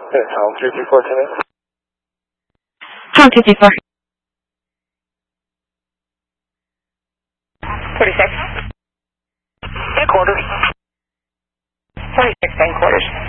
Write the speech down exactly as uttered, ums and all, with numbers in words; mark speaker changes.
Speaker 1: Yes, Home three three four, ten eight.
Speaker 2: Home two three four.
Speaker 3: forty-six. Three quarters. forty-six, ten quarters.